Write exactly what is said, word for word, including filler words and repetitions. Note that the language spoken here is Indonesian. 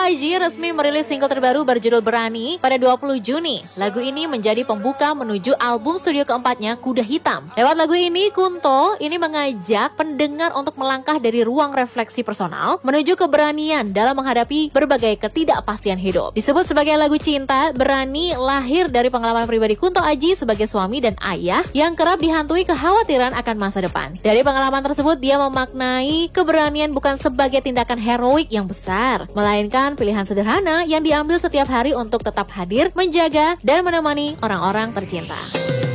Aji resmi merilis single terbaru berjudul Berani pada dua puluh Juni. Lagu ini menjadi pembuka menuju album studio keempatnya, Kuda Hitam. Lewat lagu ini, Kunto ini mengajak pendengar untuk melangkah dari ruang refleksi personal menuju keberanian dalam menghadapi berbagai ketidakpastian hidup. Disebut sebagai lagu cinta, Berani lahir dari pengalaman pribadi Kunto Aji sebagai suami dan ayah yang kerap dihantui kekhawatiran akan masa depan. Dari pengalaman tersebut, dia memaknai keberanian bukan sebagai tindakan heroik yang besar, melainkan pilihan sederhana yang diambil setiap hari untuk tetap hadir, menjaga, dan menemani orang-orang tercinta.